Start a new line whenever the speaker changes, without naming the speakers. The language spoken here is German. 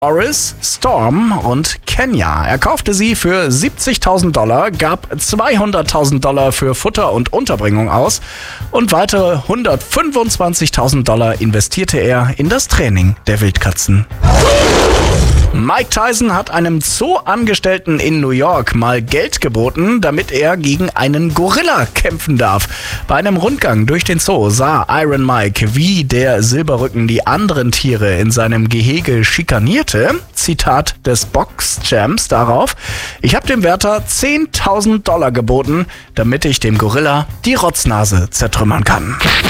Oris, Storm und Kenya. Er kaufte sie für $70.000, gab $200.000 für Futter und Unterbringung aus und weitere $125.000 investierte er in das Training der Wildkatzen. Mike Tyson hat einem Zoo-Angestellten in New York mal Geld geboten, damit er gegen einen Gorilla kämpfen darf. Bei einem Rundgang durch den Zoo sah Iron Mike, wie der Silberrücken die anderen Tiere in seinem Gehege schikanierte. Zitat des Box-Champs darauf: Ich habe dem Wärter $10.000 geboten, damit ich dem Gorilla die Rotznase zertrümmern kann.